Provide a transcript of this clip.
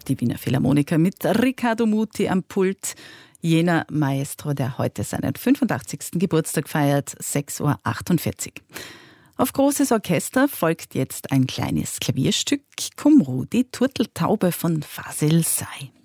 Die Wiener Philharmoniker mit Riccardo Muti am Pult. Jener Maestro, der heute seinen 85. Geburtstag feiert, 6.48 Uhr. Auf großes Orchester folgt jetzt ein kleines Klavierstück, Kumru, die Turteltaube von Fasil Say.